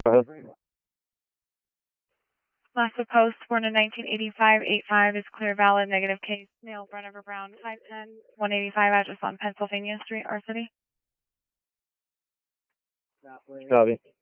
Go ahead. Alaska Post, born in 1985, 85 is clear, valid, negative case, male, Brennifer Brown, 5'10", 185, address on Pennsylvania Street, R City. Copy.